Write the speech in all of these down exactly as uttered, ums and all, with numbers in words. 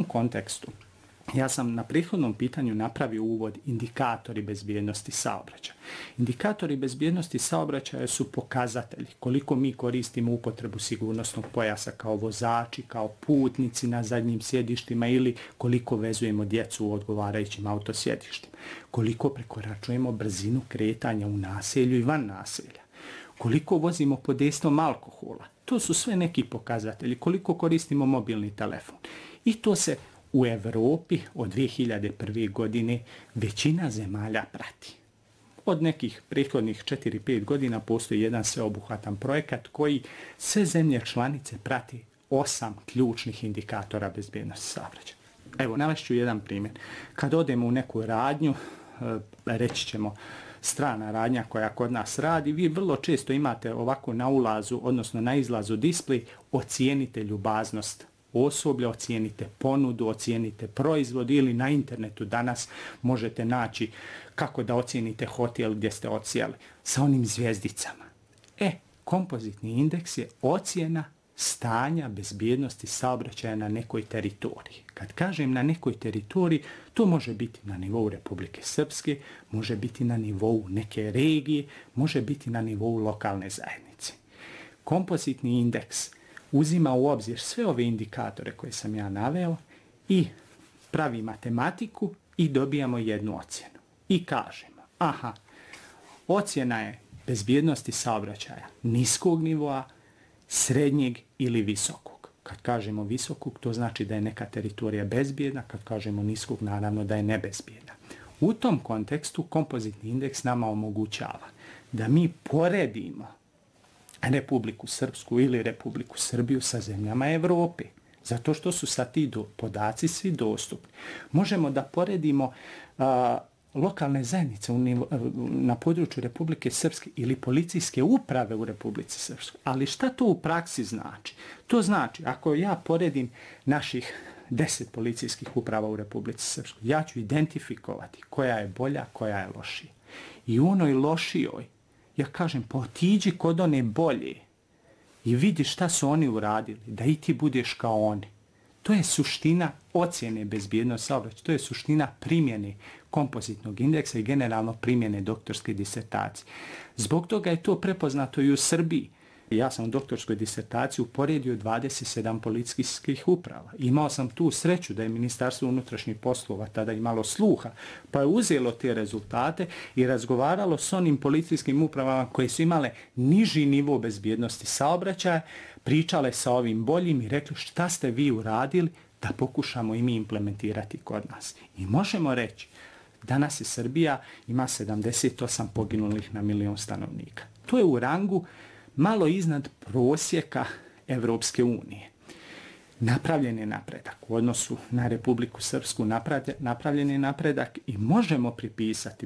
kontekstu ja sam na prethodnom pitanju napravio uvod indikatori bezbjednosti saobraćaja. Indikatori bezbjednosti saobraćaja su pokazatelji koliko mi koristimo upotrebu sigurnosnog pojasa kao vozači, kao putnici na zadnjim sjedištima ili koliko vezujemo djecu u odgovarajućim autosjedištima, koliko prekoračujemo brzinu kretanja u naselju i van naselja, koliko vozimo pod dejstvom alkohola. To su sve neki pokazatelji, koliko koristimo mobilni telefon. I to se u Evropi od dvije hiljade prve. godine većina zemalja prati. Od nekih prethodnih četiri do pet godina postoji jedan sveobuhvatan projekat koji sve zemlje članice prati osam ključnih indikatora bezbjednosti saobraćaja. Evo, navešću jedan primjer. Kad odemo u neku radnju, reći ćemo strana radnja koja kod nas radi, vi vrlo često imate ovako na ulazu, odnosno na izlazu displej, ocijenite ljubaznost osoblja, ocijenite ponudu, ocijenite proizvod ili na internetu danas možete naći kako da ocijenite hotel gdje ste odsjeli sa onim zvijezdicama. E, kompozitni indeks je ocjena stanja bezbjednosti saobraćaja na nekoj teritoriji. Kad kažem na nekoj teritoriji, to može biti na nivou Republike Srpske, može biti na nivou neke regije, može biti na nivou lokalne zajednice. Kompozitni indeks uzima u obzir sve ove indikatore koje sam ja naveo i pravi matematiku i dobijamo jednu ocjenu. I kažemo, aha, ocjena je bezbjednosti saobraćaja niskog nivoa, srednjeg ili visokog. Kad kažemo visokog, to znači da je neka teritorija bezbjedna, kad kažemo niskog, naravno da je nebezbjedna. U tom kontekstu kompozitni indeks nama omogućava da mi poredimo Republiku Srpsku ili Republiku Srbiju sa zemljama Evrope, zato što su sad ti do, podaci svi dostupni. Možemo da poredimo a, lokalne zajednice u nivo, na području Republike Srpske ili policijske uprave u Republici Srpskoj. Ali šta to u praksi znači? To znači, ako ja poredim naših deset policijskih uprava u Republici Srpskoj, ja ću identifikovati koja je bolja, koja je lošija. I u onoj lošijoj, ja kažem, pa otiđi kod one bolje i vidi šta su oni uradili, da i ti budeš kao oni. To je suština ocjene bezbjednosti saobraćaja, to je suština primjene kompozitnog indeksa i generalno primjene doktorske disertacije. Zbog toga je to prepoznato i u Srbiji. Ja sam u doktorskoj disertaciji uporedio dvadeset sedam policijskih uprava. Imao sam tu sreću da je Ministarstvo unutrašnjih poslova tada imalo sluha, pa je uzelo te rezultate i razgovaralo s onim policijskim upravama koje su imale niži nivo bezbjednosti saobraćaja, pričale sa ovim boljim i rekli šta ste vi uradili da pokušamo i mi implementirati kod nas. I možemo reći, danas je Srbija ima sedamdeset osam poginulih na milion stanovnika. To je u rangu malo iznad prosjeka Evropske unije. Napravljen je napredak u odnosu na Republiku Srpsku, napravljen je napredak i možemo pripisati,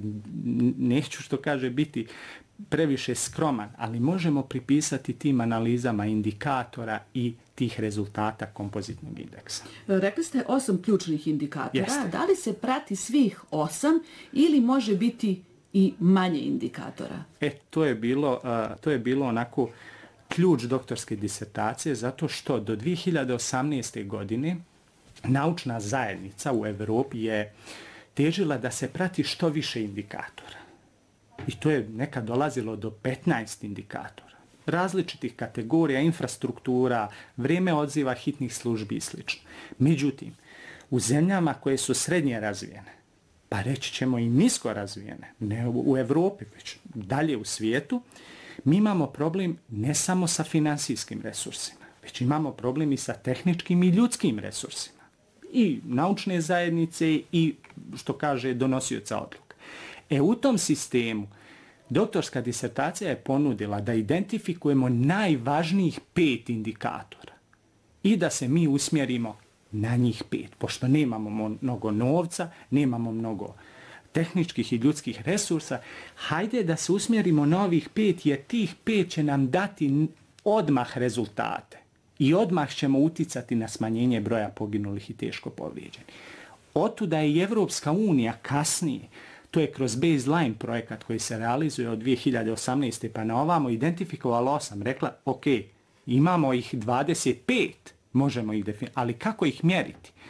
neću što kaže biti previše skroman, ali možemo pripisati tim analizama indikatora i tih rezultata kompozitnog indeksa. Rekli ste osam ključnih indikatora. Jeste. Da li se prati svih osam ili može biti i manje indikatora? E, to je bilo, uh, to je bilo onako ključ doktorske disertacije, zato što do dvije hiljade osamnaeste. godine naučna zajednica u Evropi je težila da se prati što više indikatora. I to je nekad dolazilo do petnaest indikatora. Različitih kategorija, infrastruktura, vrijeme odziva hitnih službi i sl. Međutim, u zemljama koje su srednje razvijene, pa reći ćemo i nisko razvijene, ne u Evropi, već dalje u svijetu, mi imamo problem ne samo sa finansijskim resursima, već imamo problem i sa tehničkim i ljudskim resursima. I naučne zajednice i, što kaže, donosioca odluka. E, u tom sistemu doktorska disertacija je ponudila da identifikujemo najvažnijih pet indikatora i da se mi usmjerimo na njih pet, pošto nemamo mnogo novca, nemamo mnogo tehničkih i ljudskih resursa, hajde da se usmjerimo na ovih pet, jer tih pet će nam dati odmah rezultate i odmah ćemo uticati na smanjenje broja poginulih i teško povrijeđenih. Otuda je i Evropska unija kasnije, to je kroz baseline projekat koji se realizuje od dvije hiljade osamnaeste. pa na ovamo, identifikovala osam, rekla, ok, imamo ih dvadeset pet, možemo ih definirati, ali kako ih mjeriti?